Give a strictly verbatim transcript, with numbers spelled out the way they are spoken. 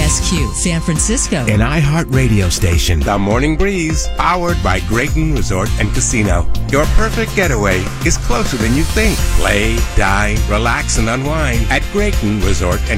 S Q San Francisco, an iHeart radio station. The Morning Breeze, powered by Grayton Resort and Casino. Your perfect getaway is closer than you think. Play, dine, relax, and unwind at Grayton Resort and